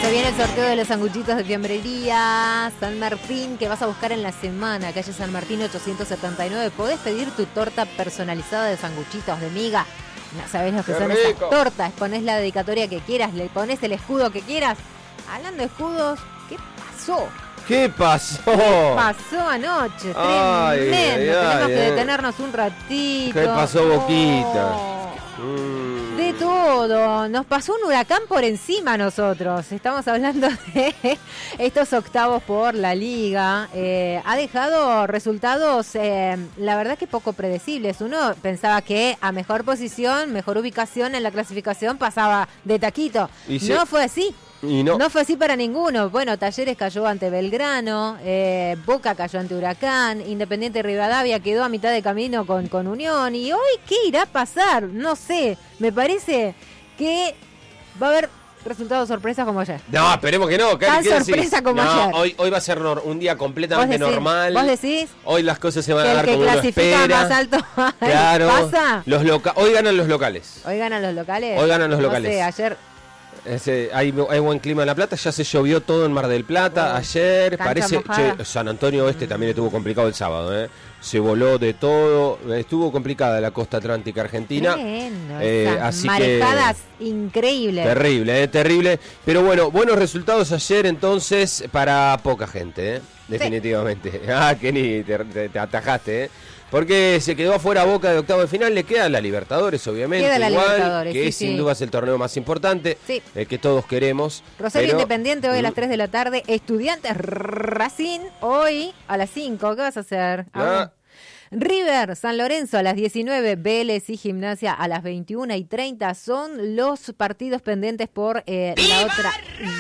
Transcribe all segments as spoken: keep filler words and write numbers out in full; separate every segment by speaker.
Speaker 1: Se viene el sorteo de los sanguchitos de Fiambrería San Martín que vas a buscar en la semana, calle San Martín ochocientos setenta y nueve. Podés pedir tu torta personalizada de sanguchitos de miga. No sabés lo que
Speaker 2: ¡Qué
Speaker 1: son
Speaker 2: rico!
Speaker 1: esas tortas. Ponés la dedicatoria que quieras, le pones el escudo que quieras. Hablando de escudos, ¿qué pasó?
Speaker 2: ¿Qué pasó?
Speaker 1: ¿Qué pasó anoche?
Speaker 2: Ay,
Speaker 1: Tremendo.
Speaker 2: ay, ay,
Speaker 1: Tenemos que
Speaker 2: eh.
Speaker 1: detenernos un ratito.
Speaker 2: ¿Qué pasó, Boquita?
Speaker 1: Oh.
Speaker 2: Mm.
Speaker 1: De todo, nos pasó un huracán por encima a nosotros. Estamos hablando de estos octavos por la liga. Eh, ha dejado resultados, eh, la verdad que poco predecibles. Uno pensaba que a mejor posición, mejor ubicación en la clasificación pasaba de taquito.
Speaker 2: Y
Speaker 1: no
Speaker 2: sí.
Speaker 1: fue así.
Speaker 2: Y no.
Speaker 1: No fue así para ninguno. Bueno, Talleres cayó ante Belgrano, eh, Boca cayó ante Huracán, Independiente Rivadavia quedó a mitad de camino con, con Unión. ¿Y hoy qué irá a pasar? No sé, me parece que va a haber resultados sorpresas como ayer.
Speaker 2: No, esperemos que no. ¿Qué,
Speaker 1: Tan
Speaker 2: qué decís?
Speaker 1: sorpresa como
Speaker 2: no,
Speaker 1: ayer.
Speaker 2: Hoy, hoy va a ser nor- un día completamente
Speaker 1: ¿Vos decís?
Speaker 2: normal.
Speaker 1: ¿Vos decís?
Speaker 2: Hoy las cosas se van
Speaker 1: Que
Speaker 2: a
Speaker 1: el
Speaker 2: dar
Speaker 1: que
Speaker 2: como uno
Speaker 1: clasifica
Speaker 2: espera.
Speaker 1: más alto
Speaker 2: Claro.
Speaker 1: pasa.
Speaker 2: Los loca- hoy ganan los locales.
Speaker 1: Hoy ganan los locales.
Speaker 2: Hoy ganan los
Speaker 1: No
Speaker 2: locales.
Speaker 1: sé, ayer
Speaker 2: Ese, hay, hay buen clima en La Plata, ya se llovió todo en Mar del Plata.
Speaker 1: Oh,
Speaker 2: ayer
Speaker 1: cancha
Speaker 2: parece
Speaker 1: mojada.
Speaker 2: che, San Antonio Oeste también estuvo complicado el sábado, ¿eh? Se voló de todo, estuvo complicada la costa atlántica argentina.
Speaker 1: tremendo,
Speaker 2: Eh,
Speaker 1: esas
Speaker 2: así
Speaker 1: marejadas increíbles.
Speaker 2: Terrible, eh, terrible. Pero bueno, buenos resultados ayer entonces para poca gente, ¿eh? Definitivamente. Ah, Kenny, te, te, te atajaste, ¿eh? Porque se quedó afuera Boca de octavo de final, le queda la Libertadores, obviamente,
Speaker 1: Queda la
Speaker 2: igual,
Speaker 1: Libertadores,
Speaker 2: que
Speaker 1: sí,
Speaker 2: sin
Speaker 1: sí.
Speaker 2: duda es el torneo más importante,
Speaker 1: Sí.
Speaker 2: el que todos queremos.
Speaker 1: Rosario
Speaker 2: pero-
Speaker 1: Independiente hoy a las
Speaker 2: Mm.
Speaker 1: tres de la tarde. Estudiantes Racing hoy a las cinco. ¿Qué vas a hacer?
Speaker 2: Ah.
Speaker 1: River San Lorenzo a las diecinueve. Vélez y Gimnasia a las veintiuna y treinta. Son los partidos pendientes por eh, la otra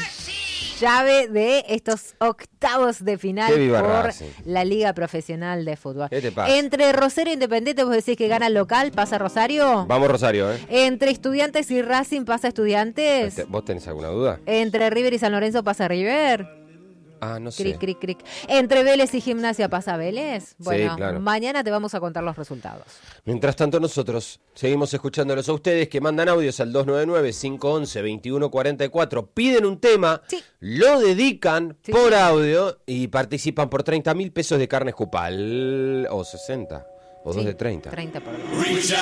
Speaker 1: llave de estos octavos de final
Speaker 2: ¡Qué viva
Speaker 1: por
Speaker 2: Racing!
Speaker 1: la Liga Profesional de Fútbol.
Speaker 2: ¿Qué te pasa?
Speaker 1: Entre Rosario e Independiente, vos decís que gana el local, pasa Rosario.
Speaker 2: Vamos Rosario, ¿eh?
Speaker 1: Entre Estudiantes y Racing pasa Estudiantes.
Speaker 2: Te- ¿Vos tenés alguna duda?
Speaker 1: Entre River y San Lorenzo pasa River.
Speaker 2: Ah, no sé.
Speaker 1: Cric, cric, cric. Entre Vélez y Gimnasia pasa Vélez. Bueno,
Speaker 2: claro.
Speaker 1: mañana te vamos a contar los resultados.
Speaker 2: Mientras tanto nosotros seguimos escuchándolos a ustedes que mandan audios al dos nueve nueve, cinco uno uno, dos uno cuatro cuatro, piden un tema,
Speaker 1: Sí.
Speaker 2: lo dedican
Speaker 1: Sí.
Speaker 2: por audio y participan por treinta mil pesos de carne Jupal o sesenta o dos
Speaker 1: Sí,
Speaker 2: de treinta.
Speaker 1: treinta por